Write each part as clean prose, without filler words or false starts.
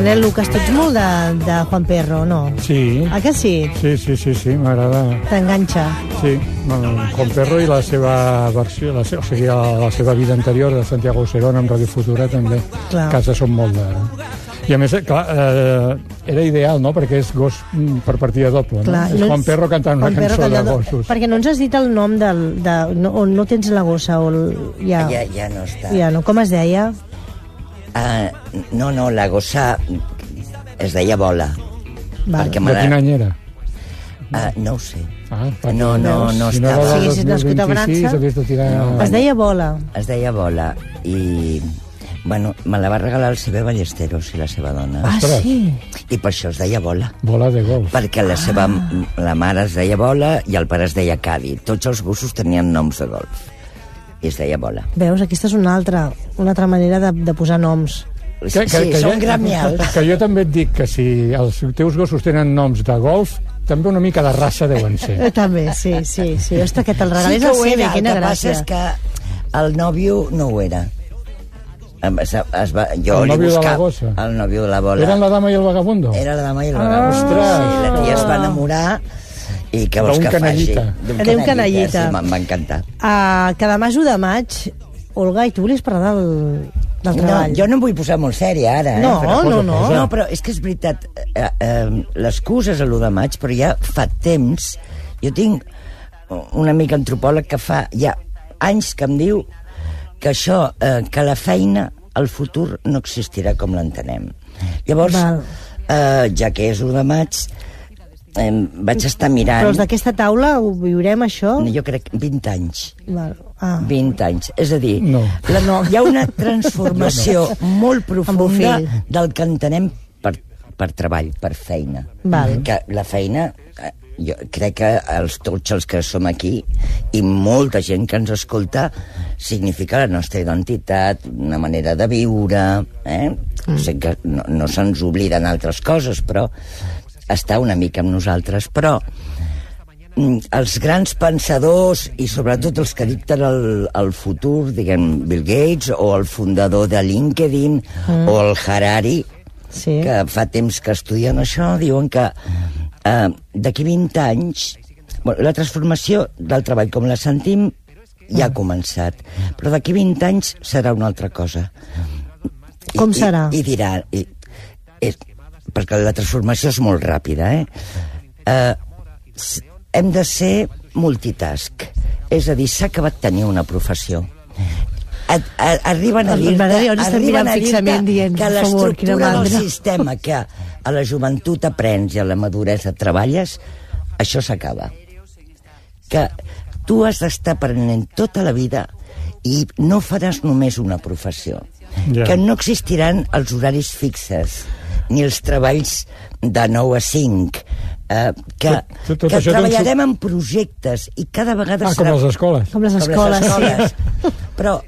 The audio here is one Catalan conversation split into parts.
Manel Lucas, tu ets molt de Juan Perro, no? Sí. Ah, que sí? Sí, m'agrada. T'enganxa. Sí, Juan Perro i la seva versió, la seva vida anterior de Santiago Auserón amb Radio Futura també. Clar. Casa són molt de... I a més, clar, era ideal, no?, perquè és gos per partida doble, no? Clar, És Juan Perro cantant una cançó de gossos. Perquè no ens has dit el nom on no tens la gossa, o ja no està. Ja no, com es deia? No, la gossa es deia Bola. Vale. De quin any era? No ho sé. No estava. Si haguessis nascut a França, es deia Bola. Es deia Bola i... Bueno, me la va regalar el CB Ballesteros i la seva dona. Ah, sí? I per això es deia Bola. Bola de golf. Perquè la mare es deia Bola i el pare es deia Cadi. Tots els gossos tenien noms de golf. I es deia Bola. Veus, aquesta és una altra manera de posar noms. Sí, són gremials. Que jo també et dic que si els teus gossos tenen noms de golf, també una mica de raça deuen ser. També, sí. Ostres, que te'l regalés al CB, quina gràcia. El que passa és que el nòvio no ho era. El nòvio de la gossa. El nòvio de la Bola. Eren la dama i el vagabundo? Era la dama i el vagabundo. Ostres! Sí, la tia es va enamorar i què vols que faci? D'un canallita. Sí, m'en va encantar. Que demà és 1 de maig, Olga, i tu volies parlar del treball. Jo no em vull posar molt sèria ara. No. No, però és que és veritat, l'excusa és l'1 de maig, però ja fa temps, jo tinc un amic antropòleg que fa ja anys que em diu que això, que la feina, el futur no existirà com l'entenem. Llavors, ja que és 1 de maig, vaig estar mirant... Però els d'aquesta taula ho viurem, això? Jo crec 20 anys. 20 anys. És a dir, hi ha una transformació molt profunda del que entenem per treball, per feina. Que la feina... Jo crec que tots els que som aquí i molta gent que ens escolta significa la nostra identitat, una manera de viure, sé que no se'ns obliden altres coses, però està una mica amb nosaltres. Però els grans pensadors i sobretot els que dicten el futur, diguem Bill Gates o el fundador de LinkedIn o el Harari, que fa temps que estudien això, diuen que d'aquí 20 anys la transformació del treball com la sentim ja ha començat, però d'aquí 20 anys serà una altra cosa. Com serà? I dirà perquè la transformació és molt ràpida, hem de ser multitask, és a dir, s'ha acabat tenir una professió. Arriben a dir-te que l'estructura del sistema que a la joventut aprens i a la maduresa treballes, això s'acaba. Que tu has d'estar aprenent tota la vida i no faràs només una professió. Que no existiran els horaris fixes ni els treballs de 9 a 5, que treballarem en projectes i cada vegada serà... Com les escoles. Com les escoles, sí. Però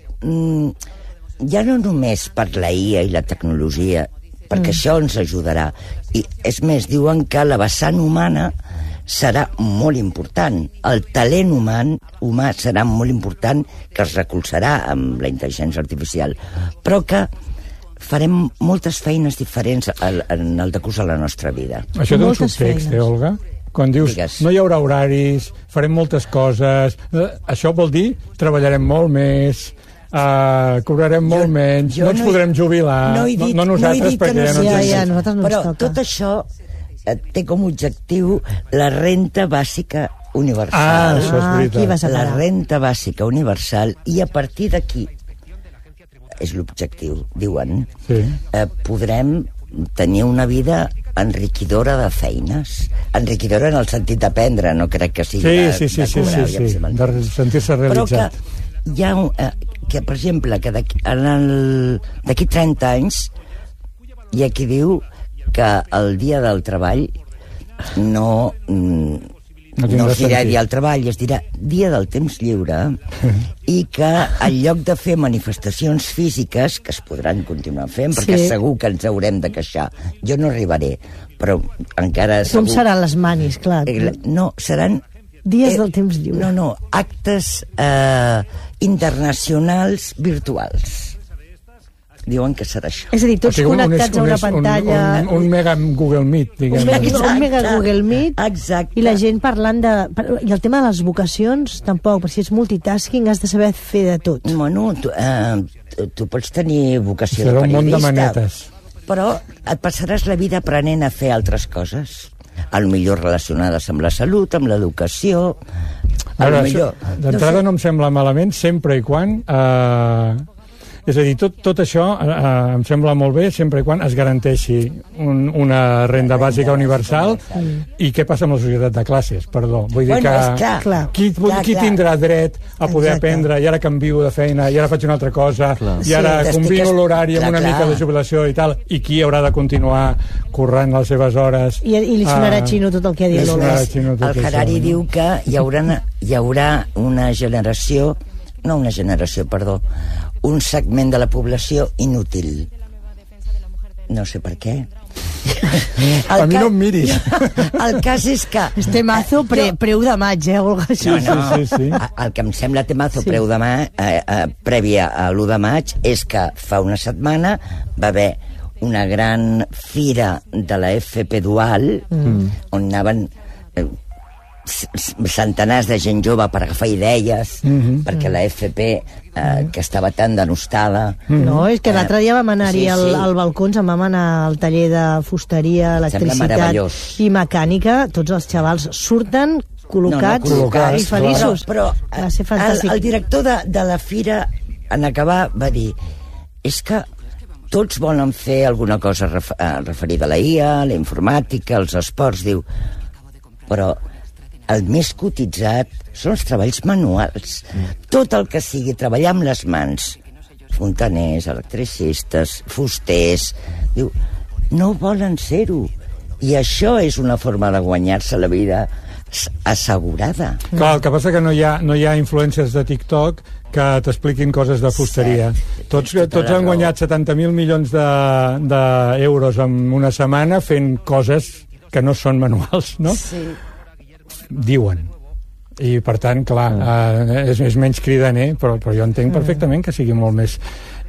ja no només per la IA i la tecnologia, perquè això ens ajudarà. I és més, diuen que la vessant humana serà molt important. El talent humà serà molt important, que es recolzarà amb la intel·ligència artificial, però que farem moltes feines diferents en el decurs de la nostra vida. Això té un subtext, Olga? Quan dius, no hi haurà horaris, farem moltes coses, això vol dir treballarem molt més, cobrarem molt menys, no ens podrem jubilar, no nosaltres, perquè ja no ens però tot això té com a objectiu la renta bàsica universal. Això és veritat. La renta bàsica universal, i a partir d'aquí és l'objectiu, diuen, podrem tenir una vida enriquidora de feines. Enriquidora en el sentit d'aprendre, no crec que sigui de cobrar, de sentir-se realitzat. Però que hi ha que, per exemple, que d'aquí 30 anys hi ha qui diu que el dia del treball no es dirà dia del treball, es dirà dia del temps lliure, i que en lloc de fer manifestacions físiques, que es podran continuar fent, perquè segur que ens haurem de queixar, jo no arribaré, però encara segur... Com seran les manis, clar? No, seran... Dies del temps lliure. No, actes internacionals virtuals. diuen que serà això. És a dir, tots connectats a una pantalla... Un mega Google Meet, diguem. Un mega Google Meet. Exacte. I la gent parlant de... I el tema de les vocacions, tampoc, perquè si ets multitasking has de saber fer de tot. Bueno, tu pots tenir vocació de periodista. Serà un món de manetes. Però et passaràs la vida aprenent a fer altres coses. A lo millor relacionades amb la salut, amb l'educació... D'entrada no em sembla malament, sempre i quan... És a dir, tot això em sembla molt bé sempre i quan es garanteixi una renda bàsica universal. I què passa amb la societat de classes? Perdó, vull dir que qui tindrà dret a poder aprendre i ara canvio de feina i ara faig una altra cosa i ara combino l'horari amb una mica de jubilació i tal, i qui haurà de continuar currant les seves hores? I li sonarà xino tot el que ha dit Lola. El Harari diu que hi haurà una generació, perdó, un segment de la població inútil. No sé per què. A mi no em miris. El cas és que... Este mazo preu de maig, Olga? Sí. El que em sembla temazo preu de maig, prèvia a l'1 de maig, és que fa una setmana va haver una gran fira de la FP Dual, on anaven... centenars de gent jove per agafar idees, perquè la FP que estava tan denostada... No, és que l'altre dia vam anar-hi al balcons, vam anar al taller de fusteria, electricitat i mecànica, tots els xavals surten col·locats i feliços. Però el director de la fira, en acabar, va dir és que tots volen fer alguna cosa referida a la IA, a la informàtica, als esports, diu, però el més cotitzat són els treballs manuals. Tot el que sigui treballar amb les mans, fontaners, electricistes, fusters, diu, no volen ser-ho. I això és una forma de guanyar-se la vida assegurada. Clar, el que passa que no hi ha influències de TikTok que t'expliquin coses de fusteria. Tots han guanyat 70.000 milions d'euros en una setmana fent coses que no són manuals, no? Sí. Diuen. I, per tant, clar, és menys cridaner, però jo entenc perfectament que sigui molt més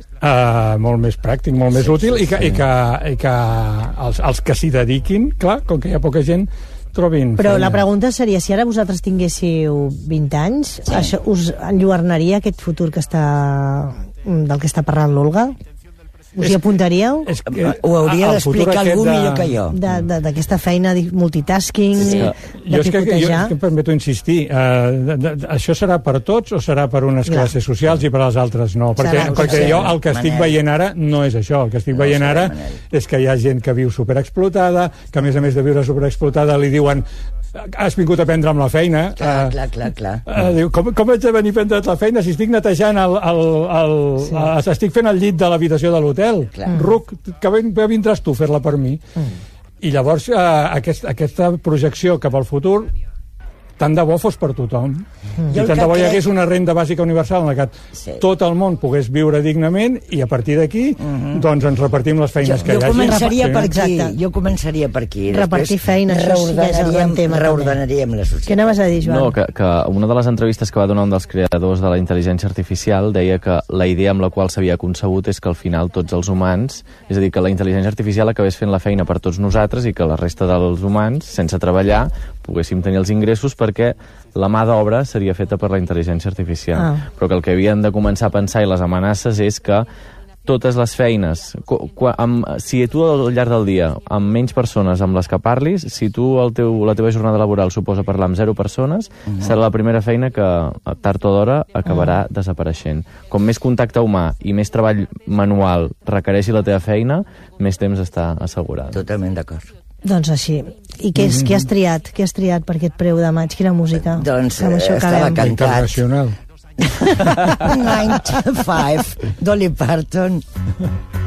pràctic, molt més útil, i que els que s'hi dediquin, clar, com que hi ha poca gent, trobin Però feina. La pregunta seria, si ara vosaltres tinguéssiu 20 anys, això us enlluernaria aquest futur del que està parlant l'Olga? Us hi apuntaríeu? Ho hauria d'explicar algú millor que jo. D'aquesta feina multitasking, de picotejar. Jo em permeto insistir, això serà per tots o serà per unes classes socials i per les altres no? Perquè jo el que estic veient ara no és això. El que estic veient ara és que hi ha gent que viu superexplotada, que a més de viure superexplotada li diuen has vingut a prendre amb la feina. Clar. Diu, com haig de venir a prendre la feina si estic netejant estic fent el llit de l'habitació de l'hotel? Ruc, que vindràs tu a fer-la per mi? I llavors aquesta projecció cap al futur tant de bo fos per tothom. I tant de bo hi hagués una renda bàsica universal en la que tot el món pogués viure dignament i a partir d'aquí doncs ens repartim les feines que hi hagi. Jo començaria per aquí. Repartir feines, reordenaríem la societat. Què anaves a dir, Joan? No, que una de les entrevistes que va donar un dels creadors de la intel·ligència artificial deia que la idea amb la qual s'havia concebut és que al final tots els humans, és a dir, que la intel·ligència artificial acabés fent la feina per tots nosaltres i que la resta dels humans, sense treballar, poguéssim tenir els ingressos perquè la mà d'obra seria feta per la intel·ligència artificial. Però que el que havien de començar a pensar i les amenaces és que totes les feines, si tu al llarg del dia, amb menys persones amb les que parlis, si tu la teva jornada laboral suposa parlar amb 0 persones, serà la primera feina que tard o d'hora acabarà desapareixent. Com més contacte humà i més treball manual requereixi la teva feina, més temps està assegurat. Totalment d'acord. Doncs així. I què has triat? Què has triat per aquest preu de maig? Quina música? Doncs estava cantat. Internacional. 9 to 5, Dolly Parton.